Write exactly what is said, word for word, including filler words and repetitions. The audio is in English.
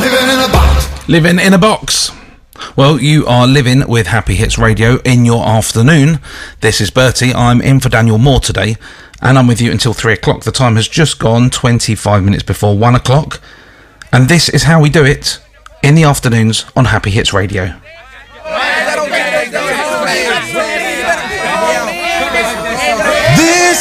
living in a box. Living in a box. Well, you are living with Happy Hits Radio in your afternoon. This is Bertie. I'm in for Daniel Moore today, and I'm with you until three o'clock. The time has just gone twenty-five minutes before one o'clock, and this is how we do it in the afternoons on Happy Hits Radio. This